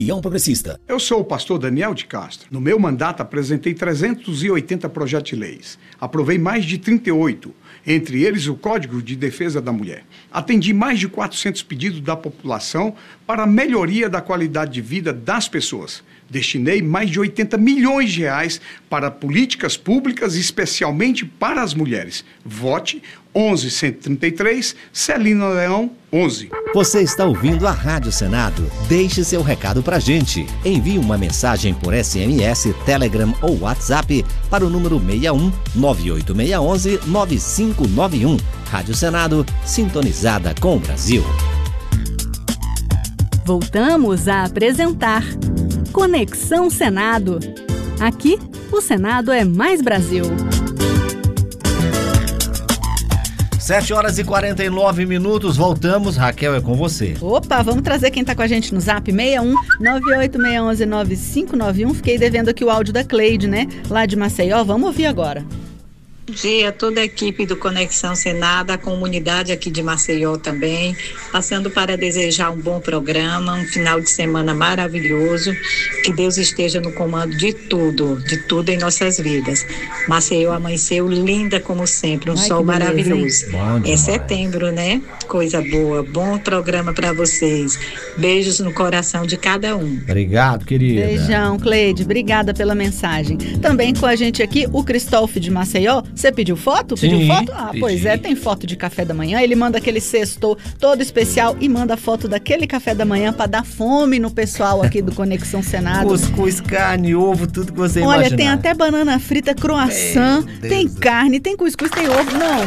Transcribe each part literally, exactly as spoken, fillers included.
União Progressista. Eu sou o pastor Daniel de Castro. No meu mandato apresentei trezentos e oitenta projetos de leis. Aprovei mais de trinta e oito, entre eles o Código de Defesa da Mulher. Atendi mais de quatrocentos pedidos da população para a melhoria da qualidade de vida das pessoas. Destinei mais de oitenta milhões de reais para políticas públicas, especialmente para as mulheres. Vote onze cento e trinta e três, Celina Leão, onze. Você está ouvindo a Rádio Senado? Deixe seu recado pra gente. Envie uma mensagem por S M S, Telegram ou WhatsApp para o número seis um nove oito seis um um nove cinco nove um. Rádio Senado, sintonizada com o Brasil. Voltamos a apresentar Conexão Senado. Aqui, o Senado é mais Brasil. sete horas e quarenta e nove minutos, voltamos. Raquel, é com você. Opa, vamos trazer quem tá com a gente no zap, seis um nove oito seis um um nove cinco nove um. Fiquei devendo aqui o áudio da Cleide, né? Lá de Maceió, vamos ouvir agora. Bom dia a toda a equipe do Conexão Senado, a comunidade aqui de Maceió também, passando para desejar um bom programa, um final de semana maravilhoso, que Deus esteja no comando de tudo, de tudo em nossas vidas. Maceió amanheceu linda como sempre, um Ai, sol maravilhoso. É setembro, né? Coisa boa, bom programa para vocês. Beijos no coração de cada um. Obrigado, querida. Beijão, Cleide, obrigada pela mensagem. Também com a gente aqui, o Cristófo de Maceió. Você pediu foto? Sim, pediu foto? Ah, pedi. Pois é, tem foto de café da manhã. Ele manda aquele cestou todo especial e manda foto daquele café da manhã para dar fome no pessoal aqui do Conexão Senado. Cuscuz, carne, ovo, tudo que você Olha, imaginar. tem até banana frita, croissant, tem Deus carne, tem cuscuz, tem ovo. Não,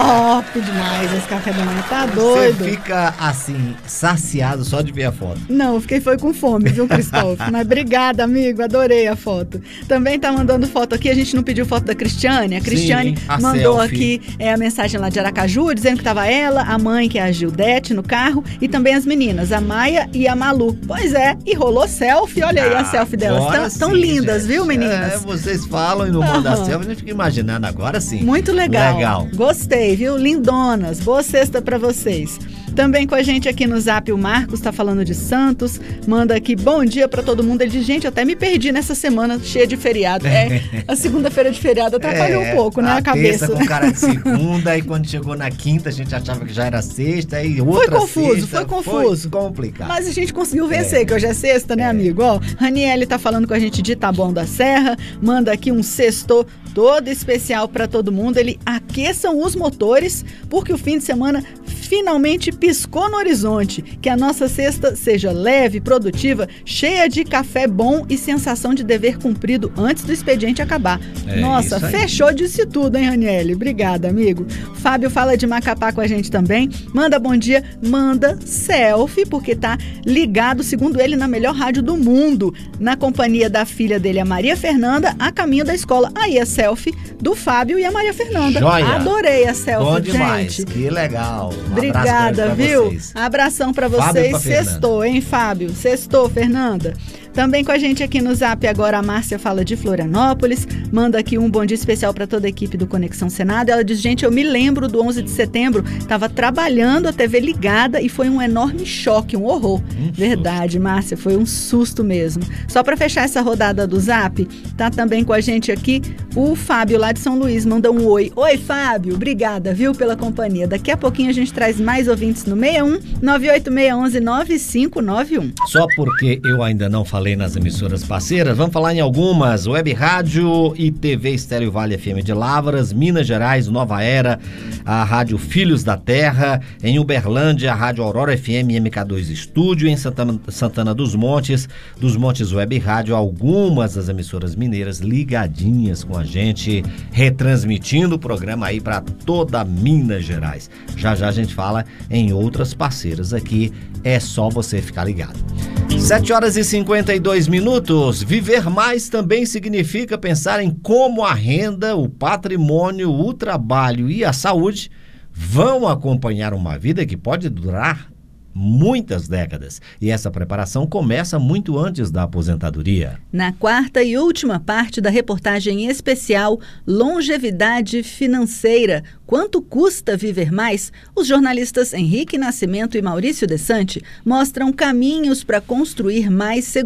top demais esse café da manhã, tá doido. Você fica assim, saciado só de ver a foto. Não, eu fiquei foi com fome, viu, Cristóvão? Mas obrigada, amigo, adorei a foto. Também tá mandando foto aqui, a gente não pediu foto da Cristiane. A Cristiane Sim, a mandou selfie. Aqui é, a mensagem lá de Aracaju, dizendo que tava ela, a mãe, que é a Gildete, no carro, e também as meninas, a Maia e a Malu. Pois é, e rolou selfie, olha aí ah, a selfie delas. Tão, tão lindas, gente. Viu, meninas? É, vocês falam e não mandam a selfie, a gente fica imaginando agora sim. Muito legal. Legal. Gostei, viu? Lindonas. Boa sexta pra vocês. Também com a gente aqui no Zap, o Marcos tá falando de Santos, manda aqui bom dia pra todo mundo. Ele diz, gente, eu até me perdi nessa semana cheia de feriado. É, a segunda-feira de feriado atrapalhou é, um pouco, né, a, a cabeça. Com cara de segunda, e quando chegou na quinta, a gente achava que já era sexta, e outra Foi confuso, sexta, foi confuso. Foi complicado. Mas a gente conseguiu vencer, é. que hoje é sexta, né, é. amigo? Ó, Raniele tá falando com a gente de Taboão da Serra, manda aqui um sexto todo especial pra todo mundo. Ele aqueçam os motores, porque o fim de semana finalmente piscou no horizonte. Que a nossa sexta seja leve, produtiva, cheia de café bom e sensação de dever cumprido antes do expediente acabar. É Nossa, fechou, disse tudo, hein, Raniele? Obrigada, amigo. Fábio fala de Macapá com a gente também. Manda bom dia, manda selfie, porque tá ligado, segundo ele, na melhor rádio do mundo, na companhia da filha dele, a Maria Fernanda, a caminho da escola. Aí a selfie do Fábio e a Maria Fernanda. Joia. Adorei a selfie, bom gente. demais, que legal. Um Obrigada, viu? Vocês. Abração pra vocês. Sextou, hein, Fábio? Sextou, Fernanda. Também com a gente aqui no Zap agora a Márcia fala de Florianópolis, manda aqui um bom dia especial para toda a equipe do Conexão Senado. Ela diz, gente, eu me lembro do onze de setembro, estava trabalhando, a T V ligada e foi um enorme choque, um horror. Hum, Verdade, Márcia, foi um susto mesmo. Só para fechar essa rodada do Zap, tá também com a gente aqui o Fábio lá de São Luís, manda um oi. Oi, Fábio, obrigada, viu, pela companhia. Daqui a pouquinho a gente traz mais ouvintes no seis um nove oito seis um um nove cinco nove um. Só porque eu ainda não falei nas emissoras parceiras, vamos falar em algumas: Web Rádio e T V Estéreo Vale F M de Lavras, Minas Gerais, Nova Era, a Rádio Filhos da Terra, em Uberlândia, a Rádio Aurora F M M K dois Estúdio, em Santana, Santana dos Montes, dos Montes Web Rádio, algumas das emissoras mineiras ligadinhas com a gente, retransmitindo o programa aí para toda Minas Gerais. Já já a gente fala em outras parceiras aqui, é só você ficar ligado. sete horas e cinquenta e dois minutos. Viver mais também significa pensar em como a renda, o patrimônio, o trabalho e a saúde vão acompanhar uma vida que pode durar muitas décadas. E essa preparação começa muito antes da aposentadoria. Na quarta e última parte da reportagem especial Longevidade Financeira, quanto custa viver mais? Os jornalistas Henrique Nascimento e Maurício Desante mostram caminhos para construir mais segurança